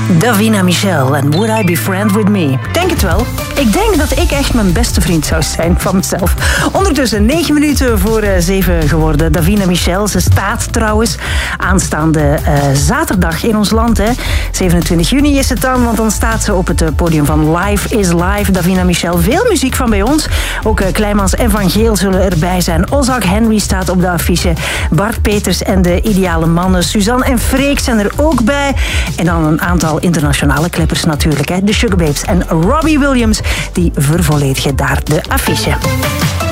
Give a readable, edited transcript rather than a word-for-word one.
Davina Michel en Would I Be Friend With Me? Denk het wel. Ik denk dat ik echt mijn beste vriend zou zijn van mezelf. Ondertussen 9 minuten voor 7 geworden. Davina Michel, ze staat trouwens aanstaande zaterdag in ons land. Hè. 27 juni is het dan, want dan staat ze op het podium van Live is Live. Davina Michel, veel muziek van bij ons. Ook Kleimans en Van Geel zullen erbij zijn. Ozak Henry staat op de affiche. Bart Peters en de Ideale Mannen. Suzanne en Freek zijn er ook bij. En dan een aantal internationale kleppers natuurlijk. Hè. De Sugababes en Robbie Williams, die vervolledigen daar de affiche.